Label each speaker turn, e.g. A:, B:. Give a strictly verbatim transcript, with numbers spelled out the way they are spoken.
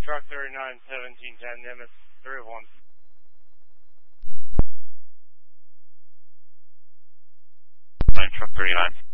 A: Truck thirty-nine, seventeen ten, Nimitz, three oh one.
B: Truck thirty-nine.